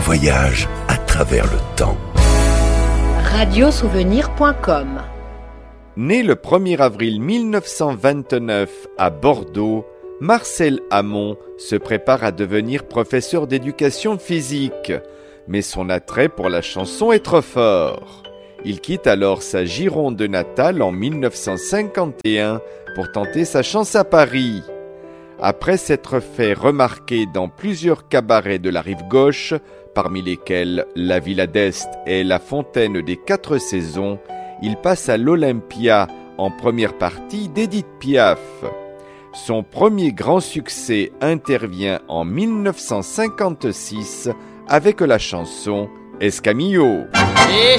voyage à travers le temps. Radiosouvenir.com. Né le 1er avril 1929 à Bordeaux, Marcel Amont se prépare à devenir professeur d'éducation physique, mais son attrait pour la chanson est trop fort. Il quitte alors sa Gironde natale en 1951 pour tenter sa chance à Paris. Après s'être fait remarquer dans plusieurs cabarets de la rive gauche, parmi lesquels la Villa d'Est et la Fontaine des 4 Saisons, il passe à l'Olympia en première partie d'Édith Piaf. Son premier grand succès intervient en 1956 avec la chanson Escamillo. Et